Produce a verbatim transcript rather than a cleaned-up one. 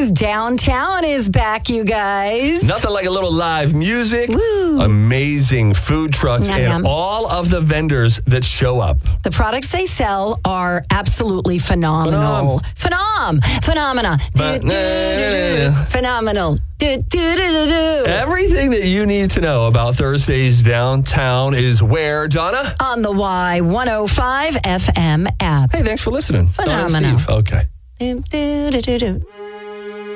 Thursdays Downtown is back, you guys. Nothing like a little live music, Woo. amazing food trucks, Yum, and yum. all of the vendors that show up. The products they sell are absolutely phenomenal. Phenom. Phenomena. But- Do, do, do, do. Phenomenal. Do, do, do, do, do. Everything that you need to know about Thursdays Downtown is where, Donna? On the Y one oh five F M app. Hey, thanks for listening. Donna and Phenomenal. Steve. Okay. Do, do, do, do, do.